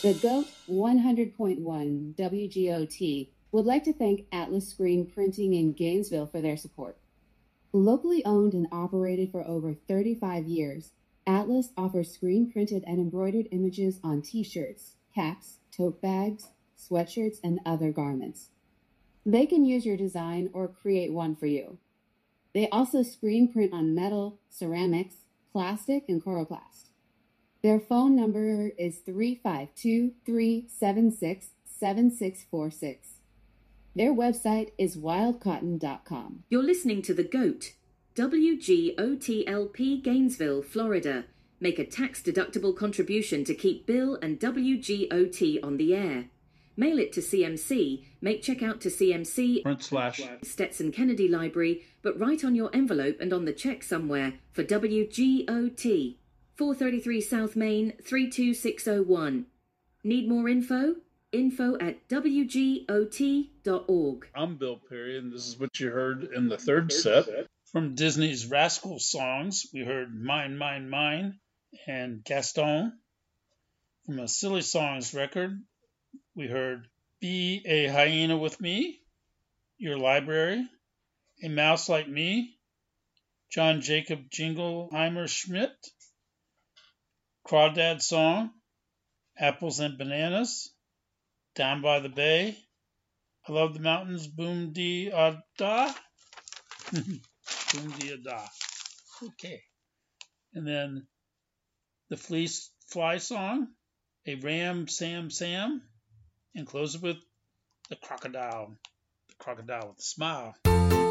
The GOAT 100.1 WGOT would like to thank Atlas Screen Printing in Gainesville for their support. Locally owned and operated for over 35 years, Atlas offers screen-printed and embroidered images on t-shirts, caps, tote bags, sweatshirts, and other garments. They can use your design or create one for you. They also screen print on metal, ceramics, plastic, and coroplast. Their phone number is 352-376-7646. Their website is wildcotton.com. You're listening to The GOAT, WGOTLP Gainesville, Florida. Make a tax-deductible contribution to keep Bill and WGOT on the air. Mail it to CMC, make check out to CMC, Stetson Kennedy Library, but write on your envelope and on the check somewhere for WGOT. 433 South Main, 32601. Need more info? info@wgot.org. I'm Bill Perry, and this is what you heard in the third set. From Disney's Rascal Songs, we heard Mine, Mine, Mine and Gaston. From a Silly Songs record, we heard Be a Hyena with Me, Your Library, A Mouse Like Me, John Jacob Jingleheimer Schmidt, Crawdad Song, Apples and Bananas, Down by the Bay, I Love the Mountains, Boom Dee Da. Boom Dee Da. Okay. And then the Fleece Fly Song, A Ram Sam Sam, and close it with the crocodile with a smile.